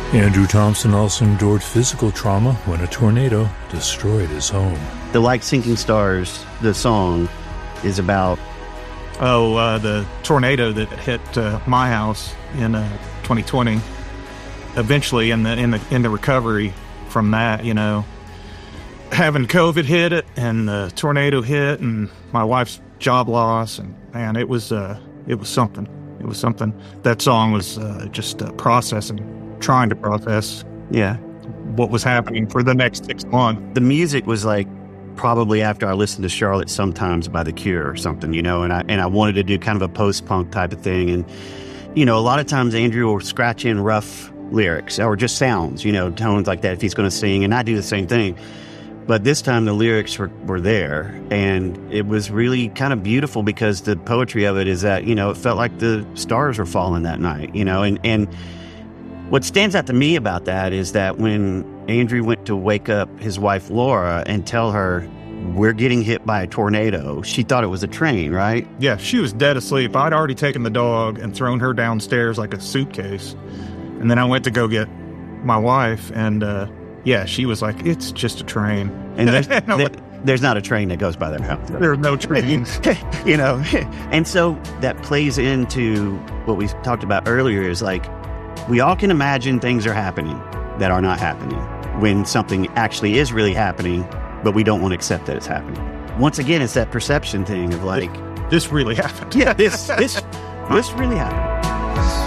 Andrew Thompson also endured physical trauma when a tornado destroyed his home. The Like Sinking Stars, the song, is about... the tornado that hit my house in 2020. Eventually, in the recovery from that, having COVID hit it, and the tornado hit, and my wife's job loss, and man, it was something. It was something. That song was just trying to process. Yeah. What was happening for the next 6 months. The music was like probably after I listened to Charlotte Sometimes by The Cure or something, and I wanted to do kind of a post-punk type of thing. And, a lot of times Andrew will scratch in rough lyrics or just sounds, tones like that if he's going to sing. And I do the same thing. But this time the lyrics were there. And it was really kind of beautiful because the poetry of it is that, it felt like the stars were falling that night, and what stands out to me about that is that when Andrew went to wake up his wife, Laura, and tell her, we're getting hit by a tornado, she thought it was a train, right? Yeah, she was dead asleep. I'd already taken the dog and thrown her downstairs like a suitcase. And then I went to go get my wife, and she was like, it's just a train. And there's not a train that goes by their house. There's no train. And so that plays into what we talked about earlier is like, we all can imagine things are happening that are not happening when something actually is really happening, but we don't want to accept that it's happening. Once again, it's that perception thing of like... This really happened. Yeah, this really happened.